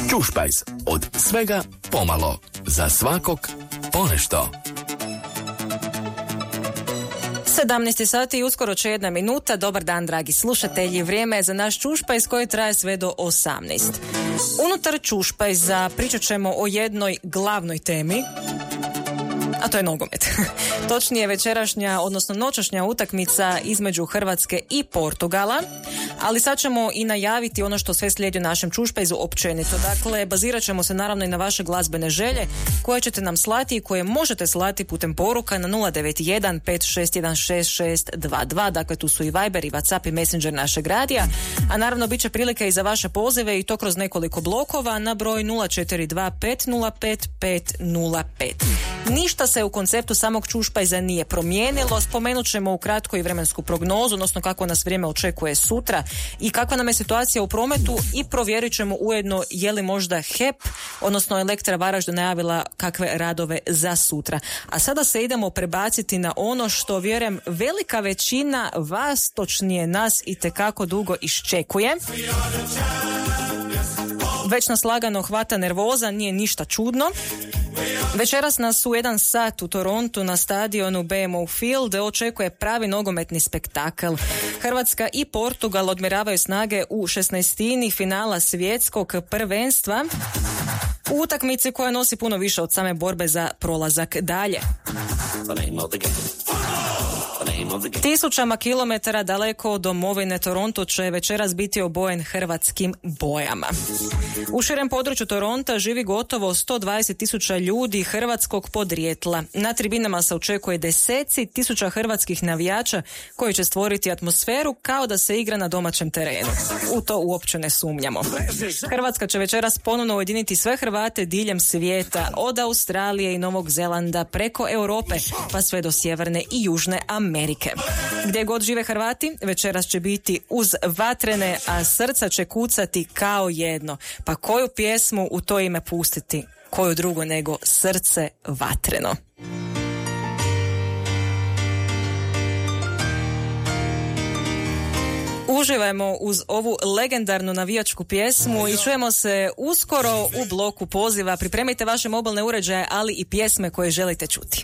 Ćušpajz, od svega pomalo, za svakog ponešto. 17 sati i uskoro će 1 minuta. Dobar dan, dragi slušatelji. Vrijeme je za naš Ćušpajz koji traje sve do 18. Unutar Ćušpajza pričat ćemo o jednoj glavnoj temi, a to je nogomet. Točnije večerašnja, odnosno noćašnja utakmica između Hrvatske i Portugala, ali sad ćemo i najaviti ono što sve slijedi u našem Ćušpajzu općenito. Dakle, bazirat ćemo se naravno i na vaše glazbene želje koje ćete nam slati i koje možete slati putem poruka na 091 5616 622. Dakle, tu su i Viber i WhatsApp i Messenger našeg radija, a naravno bit će prilike i za vaše pozive i to kroz nekoliko blokova na broj 042 505 505. Ništa se u konceptu samog Ćušpajza nije promijenilo. Spomenut ćemo ukratko i vremensku prognozu, odnosno kako nas vrijeme očekuje sutra i kakva nam je situacija u prometu i provjerit ćemo ujedno je li možda HEP, odnosno Elektra Varaždin najavila kakve radove za sutra. A sada se idemo prebaciti na ono što, vjerujem, velika većina vas, točnije nas, itekako dugo iščekuje. Već nas lagano hvata nervoza, nije ništa čudno. Večeras nas u 1 sat u Torontu na stadionu BMO Field očekuje pravi nogometni spektakl. Hrvatska i Portugal odmjeravaju snage u 16. finala svjetskog prvenstva u utakmici koja nosi puno više od same borbe za prolazak dalje. Tisućama kilometara daleko od domovine Toronto će večeras biti obojen hrvatskim bojama. U širem području Toronta živi gotovo 120.000 ljudi hrvatskog podrijetla. Na tribinama se očekuje deseci tisuća hrvatskih navijača koji će stvoriti atmosferu kao da se igra na domaćem terenu. U to uopće ne sumnjamo. Hrvatska će večeras ponovno ujediniti sve Hrvate diljem svijeta, od Australije i Novog Zelanda preko Europe pa sve do Sjeverne i Južne Amerike. Gdje god žive Hrvati, večeras će biti uz vatrene, a srca će kucati kao jedno. Pa koju pjesmu u to ime pustiti? Koju drugo nego Srce vatreno? Uživajmo uz ovu legendarnu navijačku pjesmu i čujemo se uskoro u bloku poziva. Pripremite vaše mobilne uređaje, ali i pjesme koje želite čuti.